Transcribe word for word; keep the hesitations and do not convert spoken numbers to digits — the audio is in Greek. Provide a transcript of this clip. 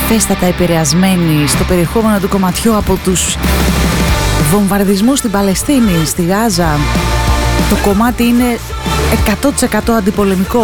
σαφέστατα επηρεασμένοι στο περιεχόμενο του κομματιού από τους βομβαρδισμούς στην Παλαιστίνη, στη Γάζα. Το κομμάτι είναι εκατό τοις εκατό αντιπολεμικό.